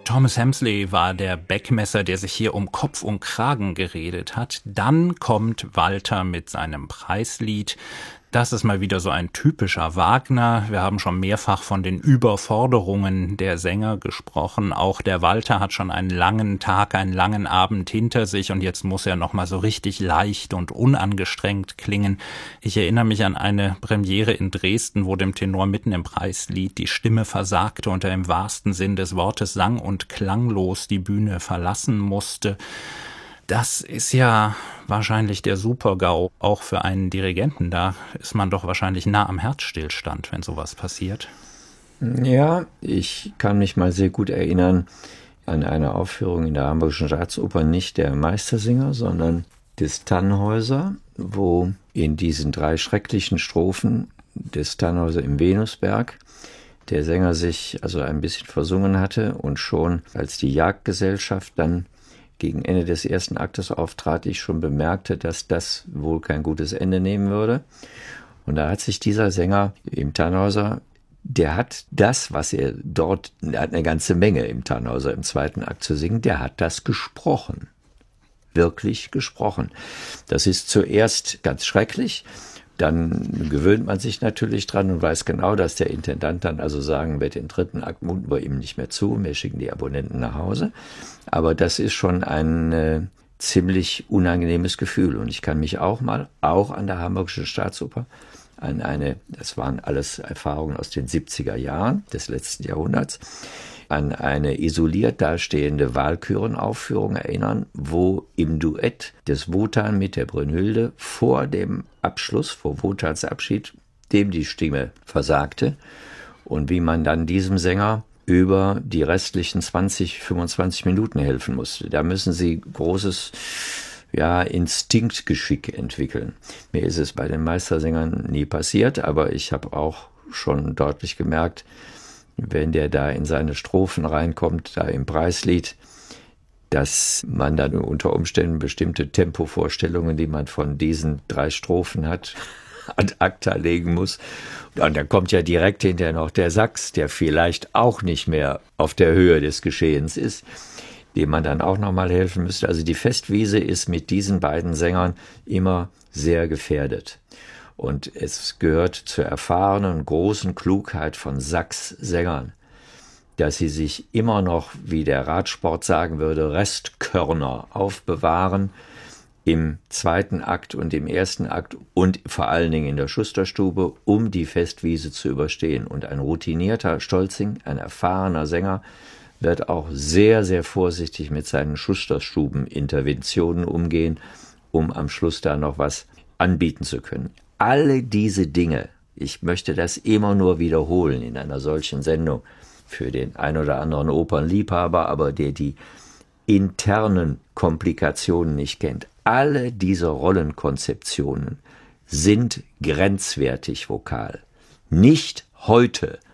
Thomas Hemsley war der Beckmesser, der sich hier um Kopf und Kragen geredet hat. Dann kommt Walter mit seinem Preislied. Das ist mal wieder so ein typischer Wagner. Wir haben schon mehrfach von den Überforderungen der Sänger gesprochen. Auch der Walter hat schon einen langen Tag, einen langen Abend hinter sich und jetzt muss er noch mal so richtig leicht und unangestrengt klingen. Ich erinnere mich an eine Premiere in Dresden, wo dem Tenor mitten im Preislied die Stimme versagte und er im wahrsten Sinn des Wortes sang und klanglos die Bühne verlassen musste. Das ist ja wahrscheinlich der Super-GAU, auch für einen Dirigenten. Da ist man doch wahrscheinlich nah am Herzstillstand, wenn sowas passiert. Ja, ich kann mich mal sehr gut erinnern an eine Aufführung in der Hamburgischen Staatsoper, nicht der Meistersinger, sondern des Tannhäuser, wo in diesen 3 schrecklichen Strophen des Tannhäuser im Venusberg der Sänger sich also ein bisschen versungen hatte und schon als die Jagdgesellschaft dann gegen Ende des ersten Aktes auftrat, ich schon bemerkte, dass das wohl kein gutes Ende nehmen würde. Und da hat sich dieser Sänger im Tannhäuser, der hat das, was er dort, er hat eine ganze Menge im Tannhäuser im zweiten Akt zu singen, der hat das gesprochen. Wirklich gesprochen. Das ist zuerst ganz schrecklich. Dann gewöhnt man sich natürlich dran und weiß genau, dass der Intendant dann also sagen wird, den 3. Akt muten wir ihm nicht mehr zu, wir schicken die Abonnenten nach Hause. Aber das ist schon ein ziemlich unangenehmes Gefühl. Und ich kann mich auch an der Hamburgischen Staatsoper, das waren alles Erfahrungen aus den 70er Jahren des letzten Jahrhunderts, an eine isoliert dastehende Walkürenaufführung erinnern, wo im Duett des Wotan mit der Brünnhilde vor dem Abschluss, vor Wotans Abschied, dem die Stimme versagte und wie man dann diesem Sänger über die restlichen 20, 25 Minuten helfen musste. Da müssen sie großes Instinktgeschick entwickeln. Mir ist es bei den Meistersängern nie passiert, aber ich habe auch schon deutlich gemerkt, wenn der da in seine Strophen reinkommt, da im Preislied, dass man dann unter Umständen bestimmte Tempovorstellungen, die man von diesen 3 Strophen hat, ad acta legen muss. Und dann kommt ja direkt hinterher noch der Sax, der vielleicht auch nicht mehr auf der Höhe des Geschehens ist, dem man dann auch nochmal helfen müsste. Also die Festwiese ist mit diesen beiden Sängern immer sehr gefährdet. Und es gehört zur erfahrenen, großen Klugheit von Sax-Sängern, dass sie sich immer noch, wie der Radsport sagen würde, Restkörner aufbewahren im zweiten Akt und im ersten Akt und vor allen Dingen in der Schusterstube, um die Festwiese zu überstehen. Und ein routinierter Stolzing, ein erfahrener Sänger, wird auch sehr, sehr vorsichtig mit seinen Schusterstuben-Interventionen umgehen, um am Schluss da noch was anbieten zu können. Alle diese Dinge, ich möchte das immer nur wiederholen in einer solchen Sendung für den ein oder anderen Opernliebhaber, aber der die internen Komplikationen nicht kennt. Alle diese Rollenkonzeptionen sind grenzwertig vokal. Nicht heute